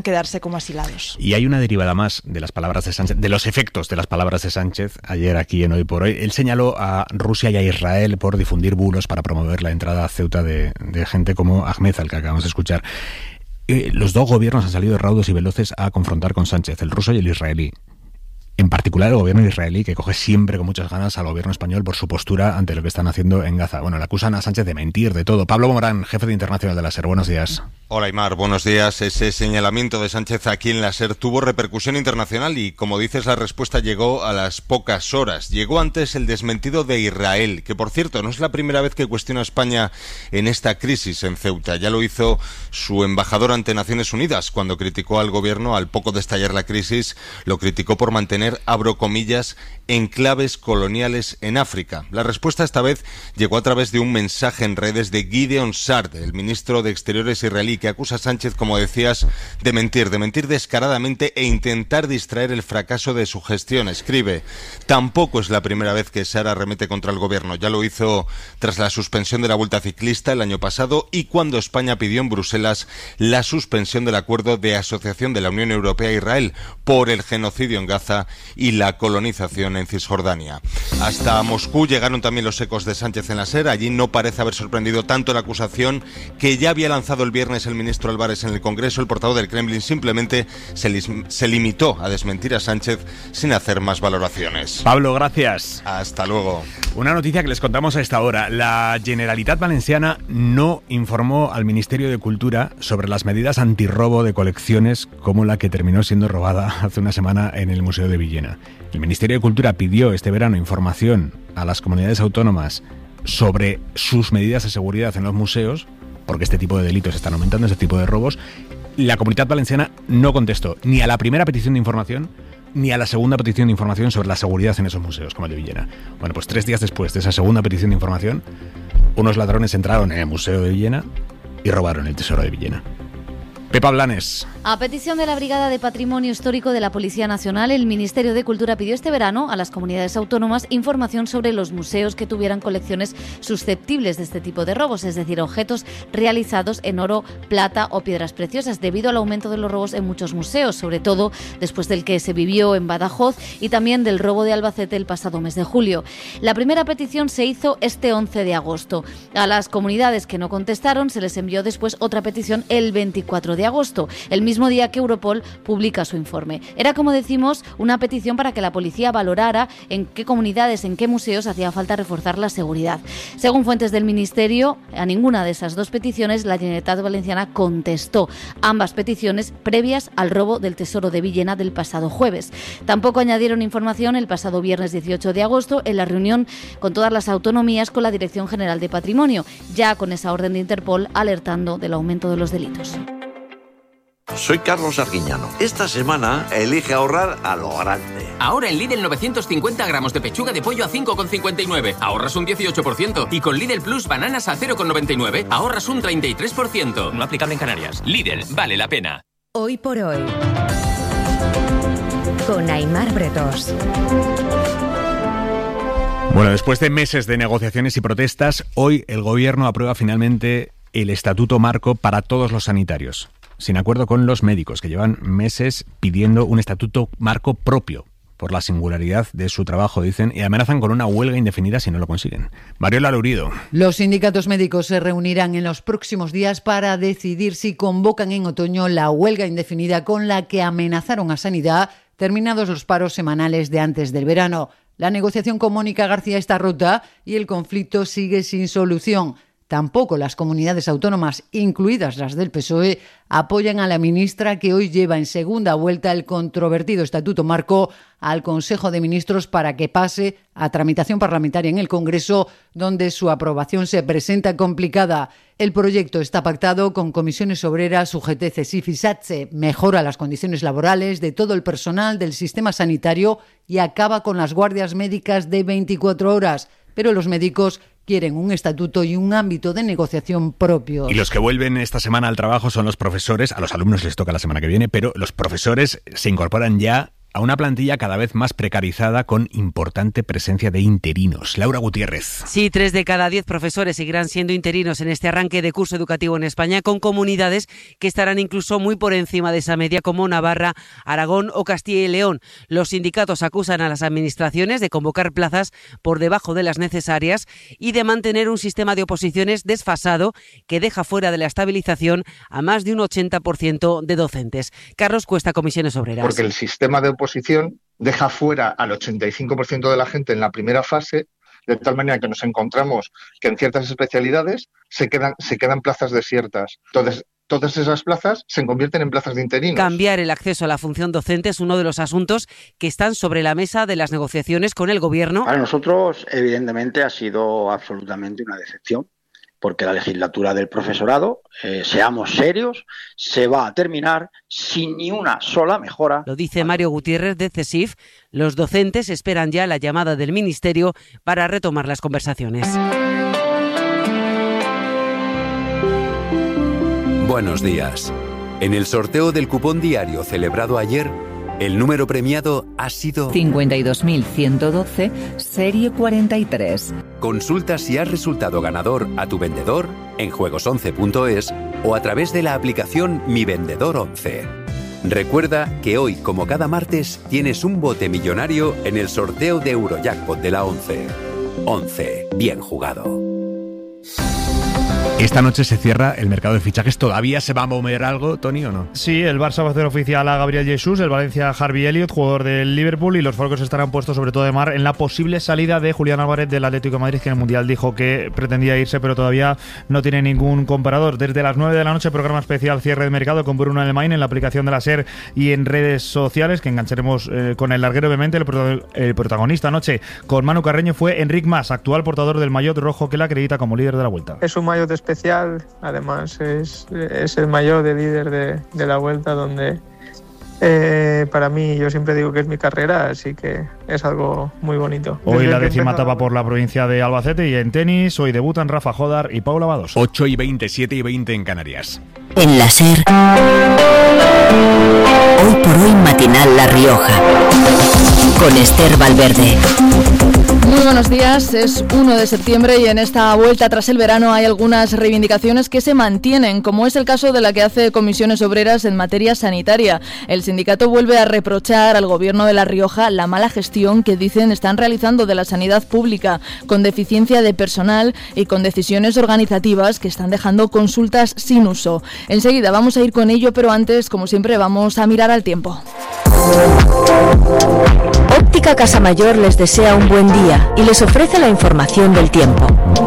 quedarse como asilados. Y hay una derivada más de las palabras de Sánchez, de los efectos de las palabras de Sánchez ayer aquí en Hoy por Hoy. Él señaló a Rusia y a Israel por difundir bulos para promover la entrada a Ceuta de gente como Ahmed, al que acabamos de escuchar. Los dos gobiernos han salido raudos y veloces a confrontar con Sánchez, el ruso y el israelí. En particular el gobierno israelí, que coge siempre con muchas ganas al gobierno español por su postura ante lo que están haciendo en Gaza. Bueno, le acusan a Sánchez de mentir, de todo. Pablo Morán, jefe de Internacional de la SER, buenos días. Hola Aimar, buenos días. Ese señalamiento de Sánchez aquí en la SER tuvo repercusión internacional y, como dices, la respuesta llegó a las pocas horas. Llegó antes el desmentido de Israel, que por cierto no es la primera vez que cuestiona a España en esta crisis en Ceuta. Ya lo hizo su embajador ante Naciones Unidas cuando criticó al gobierno al poco de estallar la crisis. Lo criticó por mantener, abro comillas, enclaves coloniales en África. La respuesta esta vez llegó a través de un mensaje en redes de Gideon Sa'ar, el ministro de Exteriores israelí, que acusa a Sánchez, como decías, de mentir descaradamente e intentar distraer el fracaso de su gestión. Escribe: tampoco es la primera vez que Sa'ar arremete contra el gobierno. Ya lo hizo tras la suspensión de la Vuelta Ciclista el año pasado y cuando España pidió en Bruselas la suspensión del acuerdo de asociación de la Unión Europea a Israel por el genocidio en Gaza y la colonización en Cisjordania. Hasta Moscú llegaron también los ecos de Sánchez en la SER. Allí no parece haber sorprendido tanto la acusación que ya había lanzado el viernes el ministro Álvarez en el Congreso. El portavoz del Kremlin simplemente se limitó a desmentir a Sánchez sin hacer más valoraciones. Pablo, gracias. Hasta luego. Una noticia que les contamos a esta hora. La Generalitat Valenciana no informó al Ministerio de Cultura sobre las medidas antirrobo de colecciones como la que terminó siendo robada hace una semana en el Museo de Villena. El Ministerio de Cultura pidió este verano información a las comunidades autónomas sobre sus medidas de seguridad en los museos, porque este tipo de delitos están aumentando, este tipo de robos. La Comunitat Valenciana no contestó ni a la primera petición de información ni a la segunda petición de información sobre la seguridad en esos museos, como el de Villena. Bueno, pues 3 días después de esa segunda petición de información, unos ladrones entraron en el Museo de Villena y robaron el tesoro de Villena. Pepa Blanes. A petición de la Brigada de Patrimonio Histórico de la Policía Nacional, el Ministerio de Cultura pidió este verano a las comunidades autónomas información sobre los museos que tuvieran colecciones susceptibles de este tipo de robos, es decir, objetos realizados en oro, plata o piedras preciosas, debido al aumento de los robos en muchos museos, sobre todo después del que se vivió en Badajoz y también del robo de Albacete el pasado mes de julio. La primera petición se hizo este 11 de agosto. A las comunidades que no contestaron se les envió después otra petición el 24 de agosto, el mismo día que Europol publica su informe. Era, como decimos, una petición para que la policía valorara en qué comunidades, en qué museos hacía falta reforzar la seguridad. Según fuentes del Ministerio, a ninguna de esas dos peticiones la Generalitat Valenciana contestó, ambas peticiones previas al robo del tesoro de Villena del pasado jueves. Tampoco añadieron información el pasado viernes 18 de agosto en la reunión con todas las autonomías con la Dirección General de Patrimonio, ya con esa orden de Interpol alertando del aumento de los delitos. Soy Carlos Arguiñano. Esta semana elige ahorrar a lo grande. Ahora en Lidl 950 gramos de pechuga de pollo a 5,59. Ahorras un 18%. Y con Lidl Plus bananas a 0,99. Ahorras un 33%. No aplicable en Canarias. Lidl, vale la pena. Hoy por hoy. Con Aimar Bretos. Bueno, después de meses de negociaciones y protestas, hoy el Gobierno aprueba finalmente el Estatuto Marco para todos los sanitarios, sin acuerdo con los médicos, que llevan meses pidiendo un estatuto marco propio por la singularidad de su trabajo, dicen, y amenazan con una huelga indefinida si no lo consiguen. Mariola Lurido. Los sindicatos médicos se reunirán en los próximos días para decidir si convocan en otoño la huelga indefinida con la que amenazaron a Sanidad terminados los paros semanales de antes del verano. La negociación con Mónica García está rota y el conflicto sigue sin solución. Tampoco las comunidades autónomas, incluidas las del PSOE, apoyan a la ministra que hoy lleva en segunda vuelta el controvertido Estatuto Marco al Consejo de Ministros para que pase a tramitación parlamentaria en el Congreso, donde su aprobación se presenta complicada. El proyecto está pactado con Comisiones Obreras, UGT, CESIF y SATSE, mejora las condiciones laborales de todo el personal del sistema sanitario y acaba con las guardias médicas de 24 horas. Pero los médicos quieren un estatuto y un ámbito de negociación propio. Y los que vuelven esta semana al trabajo son los profesores. A los alumnos les toca la semana que viene, pero los profesores se incorporan ya a una plantilla cada vez más precarizada con importante presencia de interinos. Laura Gutiérrez. Sí, 3 de cada 10 profesores seguirán siendo interinos en este arranque de curso educativo en España, con comunidades que estarán incluso muy por encima de esa media, como Navarra, Aragón o Castilla y León. Los sindicatos acusan a las administraciones de convocar plazas por debajo de las necesarias y de mantener un sistema de oposiciones desfasado que deja fuera de la estabilización a más de un 80% de docentes. Carlos Cuesta, Comisiones Obreras. Porque el sistema de oposición deja fuera al 85% de la gente en la primera fase, de tal manera que nos encontramos que en ciertas especialidades se quedan plazas desiertas. Entonces, todas esas plazas se convierten en plazas de interinos. Cambiar el acceso a la función docente es uno de los asuntos que están sobre la mesa de las negociaciones con el Gobierno. Para nosotros, evidentemente, ha sido absolutamente una decepción, porque la legislatura del profesorado, seamos serios, se va a terminar sin ni una sola mejora. Lo dice Mario Gutiérrez de CESIF. Los docentes esperan ya la llamada del Ministerio para retomar las conversaciones. Buenos días. En el sorteo del cupón diario celebrado ayer, el número premiado ha sido 52.112, serie 43. Consulta si has resultado ganador a tu vendedor en juegos11.es o a través de la aplicación Mi Vendedor 11. Recuerda que hoy, como cada martes, tienes un bote millonario en el sorteo de Eurojackpot de la 11. 11. Bien jugado. Esta noche se cierra el mercado de fichajes. ¿Todavía se va a mover algo, Tony, o no? Sí, el Barça va a hacer oficial a Gabriel Jesús, el Valencia a Harvey Elliott, jugador del Liverpool, y los focos estarán puestos sobre todo de mar en la posible salida de Julián Álvarez del Atlético de Madrid, que en el Mundial dijo que pretendía irse, pero todavía no tiene ningún comparador. Desde las 9 de la noche, programa especial cierre de mercado con Bruno Alemany en la aplicación de la SER y en redes sociales, que engancharemos con el larguero, obviamente. El protagonista anoche con Manu Carreño fue Enric Mas, actual portador del maillot rojo que le acredita como líder de la Vuelta. Es un maillot especial, además es el maillot de líder de la Vuelta, donde para mí, yo siempre digo que es mi carrera, así que es algo muy bonito. Hoy la 10ª etapa por la provincia de Albacete, y en tenis hoy debutan Rafa Jodar y Paula Badosa. 8:20, 7:20 en Canarias. En la SER, hoy por hoy matinal La Rioja, con Esther Valverde. Muy buenos días, es 1 de septiembre y en esta vuelta tras el verano hay algunas reivindicaciones que se mantienen, como es el caso de la que hace Comisiones Obreras en materia sanitaria. El sindicato vuelve a reprochar al Gobierno de La Rioja la mala gestión que dicen están realizando de la sanidad pública, con deficiencia de personal y con decisiones organizativas que están dejando consultas sin uso. Enseguida vamos a ir con ello, pero antes, como siempre, vamos a mirar al tiempo. Óptica Casa Mayor les desea un buen día y les ofrece la información del tiempo.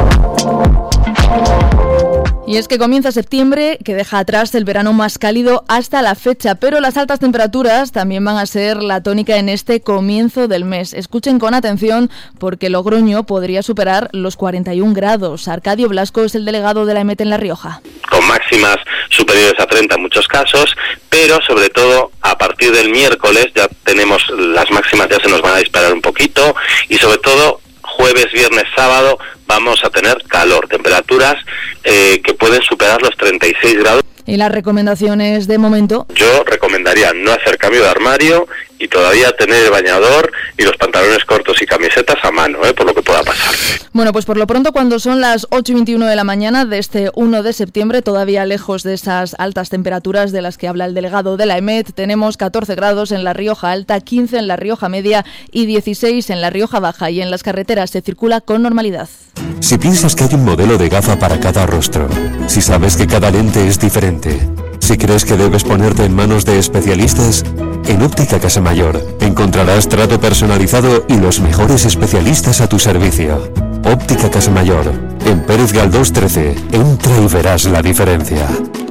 Y es que comienza septiembre, que deja atrás el verano más cálido hasta la fecha, pero las altas temperaturas también van a ser la tónica en este comienzo del mes. Escuchen con atención, porque Logroño podría superar los 41 grados. Arcadio Blasco es el delegado de la EMET en La Rioja. Con máximas superiores a 30 en muchos casos, pero sobre todo a partir del miércoles ya tenemos las máximas, ya se nos van a disparar un poquito, y sobre todo jueves, viernes, sábado vamos a tener calor, temperaturas que pueden superar los 36 grados. Y las recomendaciones de momento. Yo recomendaría no hacer cambio de armario y todavía tener el bañador y los pantalones cortos y camisetas a mano, por lo que pueda pasar. Bueno, pues por lo pronto, cuando son las 8:21 de la mañana de este 1 de septiembre, todavía lejos de esas altas temperaturas de las que habla el delegado de la EMET, tenemos 14 grados en La Rioja Alta, 15 en La Rioja Media y 16 en La Rioja Baja, y en las carreteras se circula con normalidad. Si piensas que hay un modelo de gafa para cada rostro, si sabes que cada lente es diferente, si crees que debes ponerte en manos de especialistas, en Óptica Casa Mayor encontrarás trato personalizado y los mejores especialistas a tu servicio. Óptica Casa Mayor, en Pérez Galdós 13. Entra y verás la diferencia.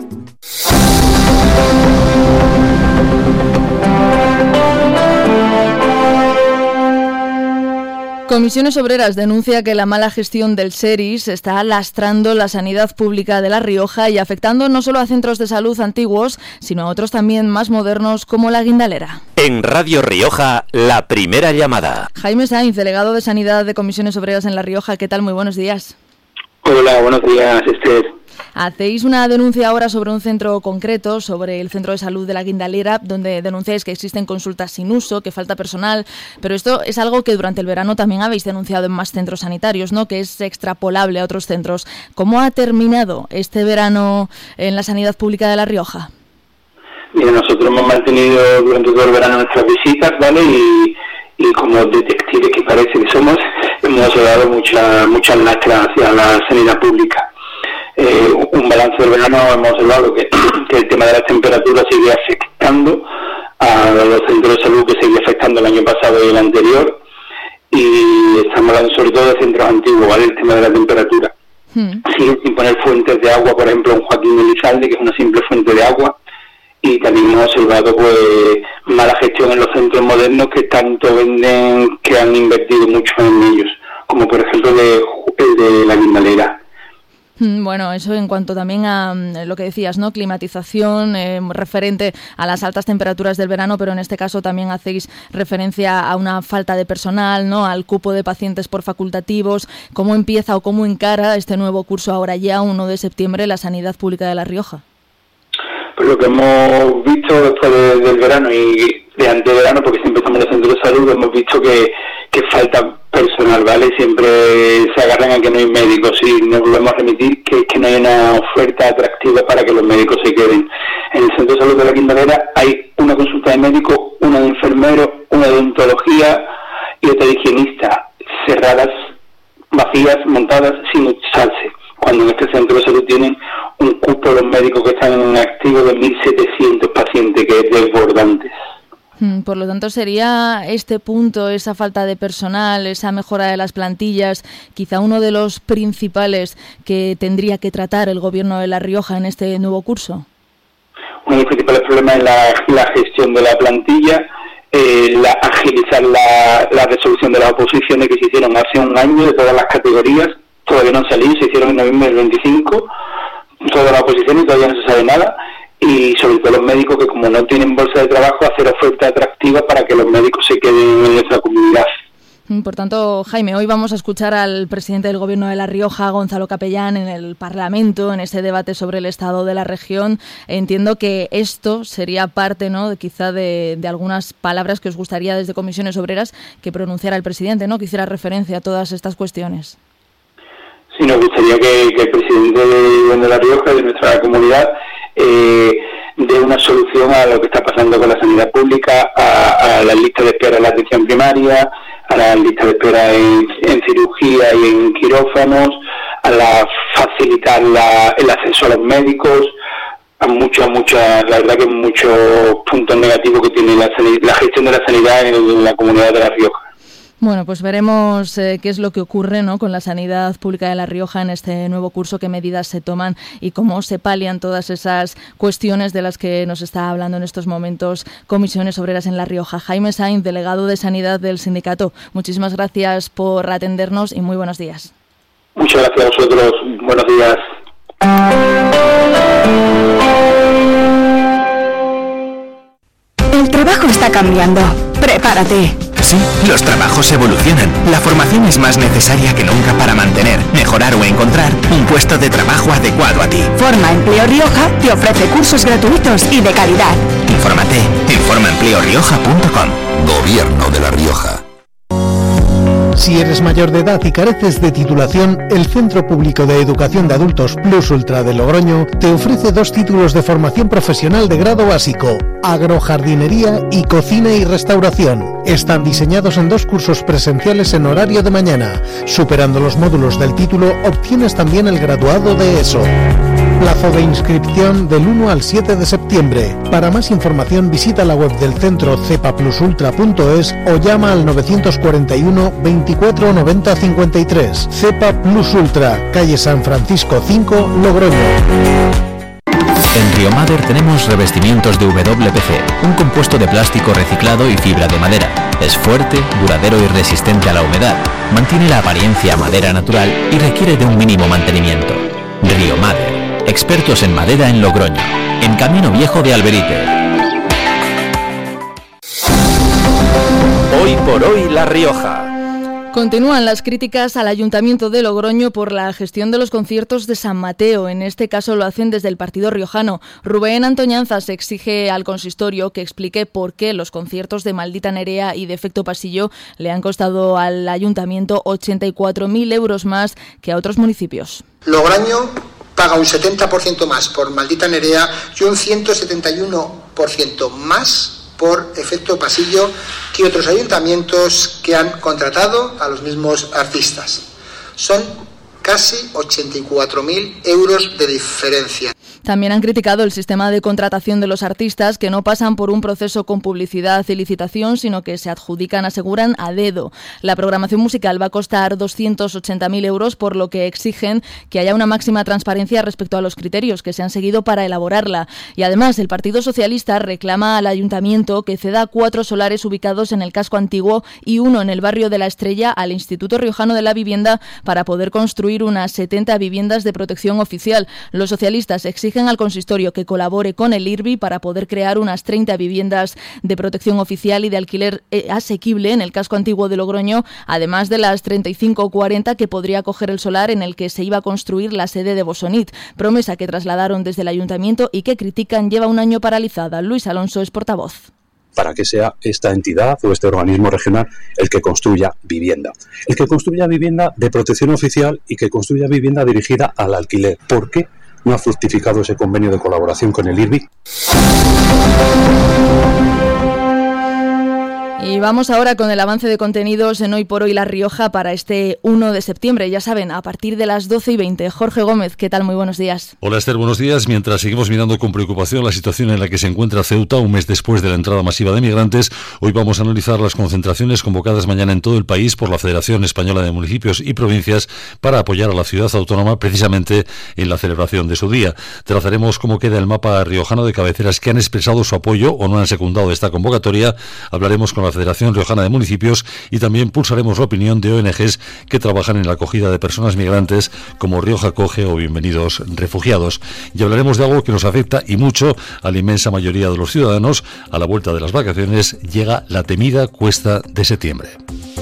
Comisiones Obreras denuncia que la mala gestión del SERIS está lastrando la sanidad pública de La Rioja y afectando no solo a centros de salud antiguos, sino a otros también más modernos como La Guindalera. En Radio Rioja, la primera llamada. Jaime Sainz, delegado de Sanidad de Comisiones Obreras en La Rioja, ¿qué tal? Muy buenos días. Hola, buenos días, Esther. Hacéis una denuncia ahora sobre un centro concreto, sobre el centro de salud de la Guindalera, donde denunciáis que existen consultas sin uso, que falta personal, pero esto es algo que durante el verano también habéis denunciado en más centros sanitarios, ¿no? Que es extrapolable a otros centros. ¿Cómo ha terminado este verano en la sanidad pública de La Rioja? Mira, nosotros hemos mantenido durante todo el verano nuestras visitas, ¿vale? Y como detectives que parece que somos, hemos dado muchas lastras hacia la sanidad pública. Un balance del verano hemos observado que el tema de las temperaturas sigue afectando a los centros de salud, que sigue afectando el año pasado y el anterior, y estamos hablando sobre todo de centros antiguos, ¿vale? El tema de la temperatura. Siguen sin poner fuentes de agua, por ejemplo, en Joaquín Elizalde, que es una simple fuente de agua, y también hemos observado pues mala gestión en los centros modernos que tanto venden, que han invertido mucho en ellos, como por ejemplo el de la Guindalera. Bueno, eso en cuanto también a lo que decías, ¿no? Climatización, referente a las altas temperaturas del verano, pero en este caso también hacéis referencia a una falta de personal, ¿no? Al cupo de pacientes por facultativos. ¿Cómo empieza o cómo encara este nuevo curso ahora ya, 1 de septiembre, la sanidad pública de La Rioja? Pues lo que hemos visto después del verano y de antes del verano, porque siempre estamos en los centros de salud, hemos visto que falta personal, ¿vale? Siempre se agarran a que no hay médicos y nos volvemos a remitir que no hay una oferta atractiva para que los médicos se queden. En el centro de salud de la Guindalera hay una consulta de médico, una de enfermero, una de odontología y otra de higienista, cerradas, vacías, montadas, sin usarse, cuando en este centro de salud tienen un cupo de los médicos que están en activo de 1.700 pacientes, que es desbordante. Por lo tanto, sería este punto, esa falta de personal, esa mejora de las plantillas, quizá uno de los principales que tendría que tratar el Gobierno de La Rioja en este nuevo curso. Uno de los principales problemas es la gestión de la plantilla, agilizar la resolución de las oposiciones que se hicieron hace un año de todas las categorías. Todavía no han salido, se hicieron en noviembre del 25, todas las oposiciones, todavía no se sabe nada, y sobre todo los médicos que como no tienen bolsa de trabajo, hacer oferta atractiva para que los médicos se queden en nuestra comunidad. Por tanto, Jaime, hoy vamos a escuchar al presidente del Gobierno de La Rioja, Gonzalo Capellán, en el Parlamento, en ese debate sobre el estado de la región. Entiendo que esto sería parte, ¿no?, quizá de algunas palabras que os gustaría desde Comisiones Obreras que pronunciara el presidente, ¿no?, que hiciera referencia a todas estas cuestiones. Sí, nos gustaría que el presidente de La Rioja, de nuestra comunidad, dé una solución a lo que está pasando con la sanidad pública, a las listas de espera en la atención primaria, a las listas de espera en cirugía y en quirófanos, a facilitar el acceso a los médicos, a la verdad que muchos puntos negativos que tiene la gestión de la sanidad en la comunidad de La Rioja. Bueno, pues veremos qué es lo que ocurre, ¿no?, con la sanidad pública de La Rioja en este nuevo curso, qué medidas se toman y cómo se palian todas esas cuestiones de las que nos está hablando en estos momentos Comisiones Obreras en La Rioja. Jaime Sainz, delegado de Sanidad del sindicato, muchísimas gracias por atendernos y muy buenos días. Muchas gracias a vosotros. Buenos días. El trabajo está cambiando. Prepárate. Sí, los trabajos evolucionan. La formación es más necesaria que nunca para mantener, mejorar o encontrar un puesto de trabajo adecuado a ti. Forma Empleo Rioja te ofrece cursos gratuitos y de calidad. Infórmate en formaempleorioja.com. Gobierno de La Rioja. Si eres mayor de edad y careces de titulación, el Centro Público de Educación de Adultos Plus Ultra de Logroño te ofrece 2 títulos de formación profesional de grado básico, agrojardinería y cocina y restauración. Están diseñados en 2 cursos presenciales en horario de mañana. Superando los módulos del título, obtienes también el graduado de ESO. Plazo de inscripción del 1 al 7 de septiembre. Para más información visita la web del centro cepaplusultra.es o llama al 941 24 90 53. Cepa Plus Ultra, calle San Francisco 5, Logroño. En Riomader tenemos revestimientos de WPC, un compuesto de plástico reciclado y fibra de madera. Es fuerte, duradero y resistente a la humedad. Mantiene la apariencia a madera natural y requiere de un mínimo mantenimiento. Riomader. Expertos en madera en Logroño, en Camino Viejo de Alberite. Hoy por hoy La Rioja. Continúan las críticas al Ayuntamiento de Logroño por la gestión de los conciertos de San Mateo. En este caso lo hacen desde el partido riojano. Rubén Antoñanzas exige al consistorio que explique por qué los conciertos de Maldita Nerea y de Efecto Pasillo le han costado al Ayuntamiento 84.000 euros más que a otros municipios. Logroño paga un 70% más por Maldita Nerea y un 171% más por Efecto Pasillo que otros ayuntamientos que han contratado a los mismos artistas. Son casi 84.000 euros de diferencia. También han criticado el sistema de contratación de los artistas, que no pasan por un proceso con publicidad y licitación, sino que se adjudican, aseguran, a dedo. La programación musical va a costar 280.000 euros, por lo que exigen que haya una máxima transparencia respecto a los criterios que se han seguido para elaborarla. Y además, el Partido Socialista reclama al Ayuntamiento que ceda 4 solares ubicados en el casco antiguo y 1 en el barrio de La Estrella al Instituto Riojano de la Vivienda para poder construir unas 70 viviendas de protección oficial. Los socialistas exigen al consistorio que colabore con el IRBI para poder crear unas 30 viviendas de protección oficial y de alquiler asequible en el casco antiguo de Logroño, además de las 35 o 40 que podría acoger el solar en el que se iba a construir la sede de Bosonit, promesa que trasladaron desde el Ayuntamiento y que critican lleva un año paralizada. Luis Alonso es portavoz. Para que sea esta entidad o este organismo regional el que construya vivienda. El que construya vivienda de protección oficial y que construya vivienda dirigida al alquiler. ¿Por qué no ha fructificado ese convenio de colaboración con el IRBI? Y vamos ahora con el avance de contenidos en Hoy por Hoy La Rioja para este 1 de septiembre. Ya saben, a partir de las 12:20. Jorge Gómez, ¿qué tal? Muy buenos días. Hola Esther, buenos días. Mientras seguimos mirando con preocupación la situación en la que se encuentra Ceuta un mes después de la entrada masiva de migrantes, hoy vamos a analizar las concentraciones convocadas mañana en todo el país por la Federación Española de Municipios y Provincias para apoyar a la ciudad autónoma precisamente en la celebración de su día. Trazaremos cómo queda el mapa riojano de cabeceras que han expresado su apoyo o no han secundado esta convocatoria. Hablaremos con la Federación Riojana de Municipios y también pulsaremos la opinión de ONGs que trabajan en la acogida de personas migrantes como Rioja Acoge o Bienvenidos Refugiados. Y hablaremos de algo que nos afecta y mucho a la inmensa mayoría de los ciudadanos. A la vuelta de las vacaciones llega la temida cuesta de septiembre.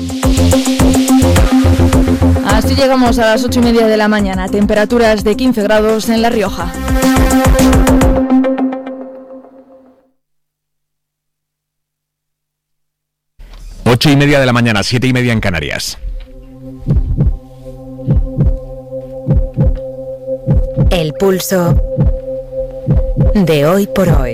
Así llegamos a las 8:30 de la mañana. Temperaturas de 15 grados en La Rioja. 8:30 de la mañana, 7:30 en Canarias. El pulso de Hoy por Hoy.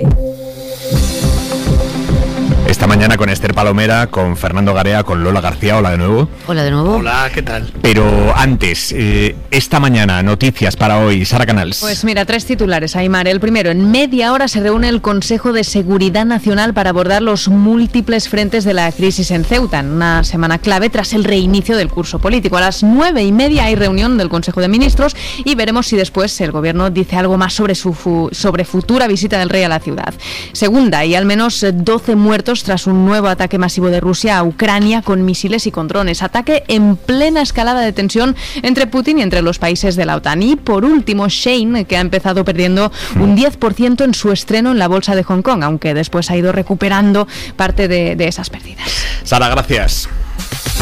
Esta mañana con Esther Palomera, con Fernando Garea, con Lola García. Hola de nuevo. Hola de nuevo. Hola, ¿qué tal? Pero antes, esta mañana, noticias para hoy. Sara Canals. Pues mira, 3 titulares, Aimar. El primero, en media hora se reúne el Consejo de Seguridad Nacional para abordar los múltiples frentes de la crisis en Ceuta, en una semana clave tras el reinicio del curso político. A las 9:30 hay reunión del Consejo de Ministros y veremos si después el Gobierno dice algo más sobre sobre futura visita del rey a la ciudad. Segunda, hay al menos 12 muertos tras un nuevo ataque masivo de Rusia a Ucrania con misiles y con drones. Ataque en plena escalada de tensión entre Putin y entre los países de la OTAN. Y por último, Shein, que ha empezado perdiendo un 10% en su estreno en la bolsa de Hong Kong, aunque después ha ido recuperando parte de esas pérdidas. Sara, gracias.